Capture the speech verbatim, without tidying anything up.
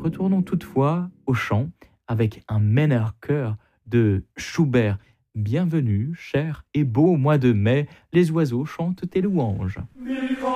Retournons toutefois au chant avec un Männerchor de Schubert. Bienvenue, cher et beau mois de mai, les oiseaux chantent tes louanges.